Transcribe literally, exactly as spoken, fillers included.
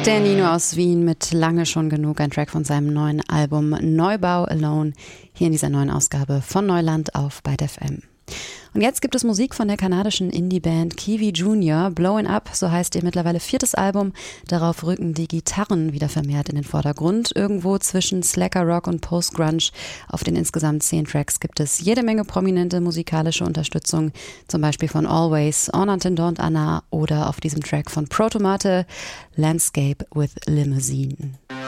Der Nino aus Wien mit Lange schon genug, ein Track von seinem neuen Album Neubau Alone, hier in dieser neuen Ausgabe von Neuland auf Byte F M. Und jetzt gibt es Musik von der kanadischen Indie-Band Kiwi Junior. Blowin' Up, so heißt ihr mittlerweile viertes Album. Darauf rücken die Gitarren wieder vermehrt in den Vordergrund. Irgendwo zwischen Slacker Rock und Post-Grunge. Auf den insgesamt zehn Tracks gibt es jede Menge prominente musikalische Unterstützung. Zum Beispiel von Always, On Intendant Anna oder auf diesem Track von Protomate, Landscape with Limousine.